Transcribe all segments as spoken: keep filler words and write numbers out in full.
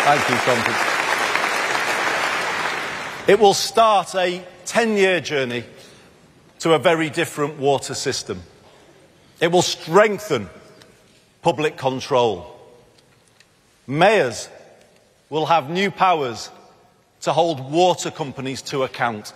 Thank you, Conference. It will start a ten-year journey to a very different water system. It will strengthen public control. Mayors will have new powers to hold water companies to account.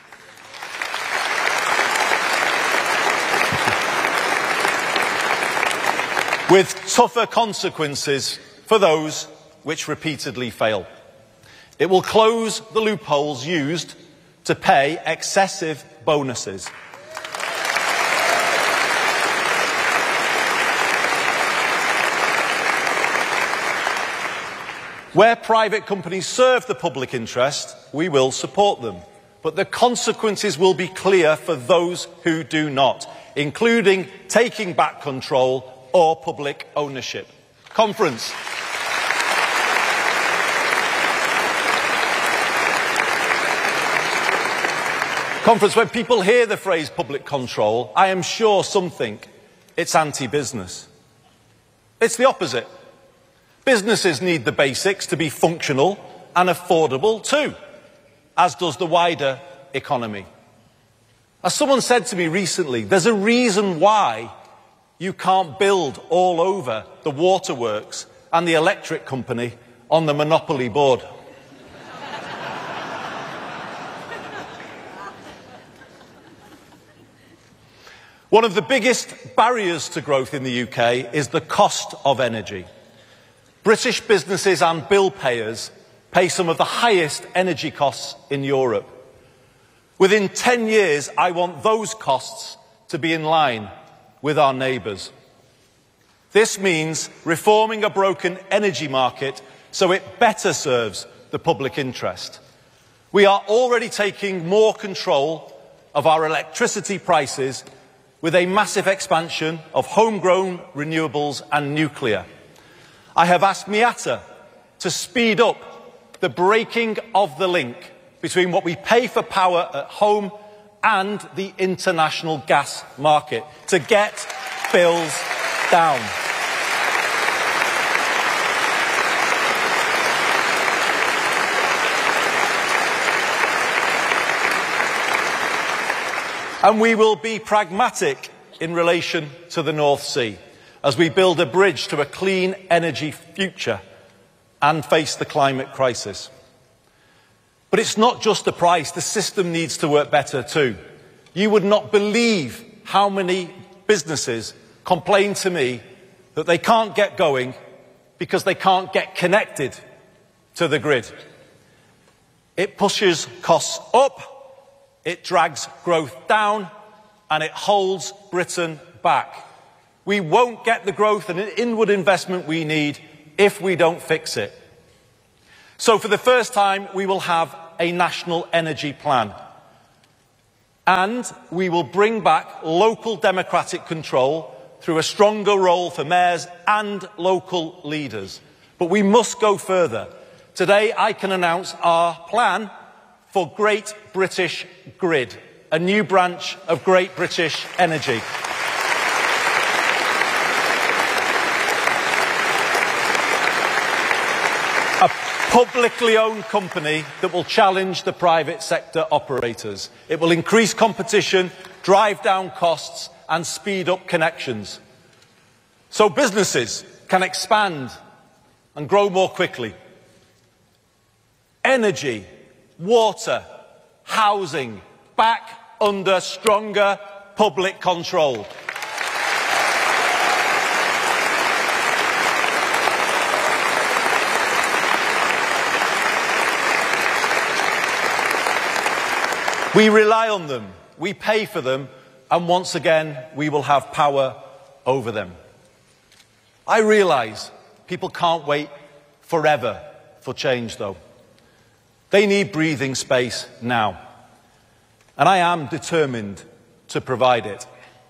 With tougher consequences for those which repeatedly fail. It will close the loopholes used to pay excessive bonuses. Where private companies serve the public interest, we will support them. But the consequences will be clear for those who do not, including taking back control or public ownership. Conference. Conference, when people hear the phrase public control, I am sure some think it's anti-business. It's the opposite. Businesses need the basics to be functional and affordable too, as does the wider economy. As someone said to me recently, there's a reason why you can't build all over the waterworks and the electric company on the monopoly board. One of the biggest barriers to growth in the U K is the cost of energy. British businesses and bill payers pay some of the highest energy costs in Europe. Within ten years, I want those costs to be in line with our neighbours. This means reforming a broken energy market so it better serves the public interest. We are already taking more control of our electricity prices with a massive expansion of homegrown renewables and nuclear. I have asked Miata to speed up the breaking of the link between what we pay for power at home and the international gas market to get bills down. And we will be pragmatic in relation to the North Sea as we build a bridge to a clean energy future and face the climate crisis. But it's not just the price, the system needs to work better too. You would not believe how many businesses complain to me that they can't get going because they can't get connected to the grid. It pushes costs up, it drags growth down, and it holds Britain back. We won't get the growth and inward investment we need if we don't fix it. So for the first time, we will have a national energy plan. And we will bring back local democratic control through a stronger role for mayors and local leaders. But we must go further. Today, I can announce our plan for Great British Grid, a new branch of Great British Energy. A publicly owned company that will challenge the private sector operators. It will increase competition, drive down costs and speed up connections. So businesses can expand and grow more quickly. Energy, water, housing, back under stronger public control. We rely on them, we pay for them, and once again we will have power over them. I realise people can't wait forever for change though. They need breathing space now. And I am determined to provide it.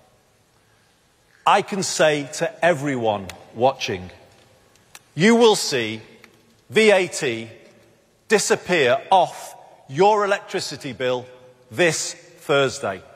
I can say to everyone watching, you will see V A T disappear off your electricity bill this Thursday.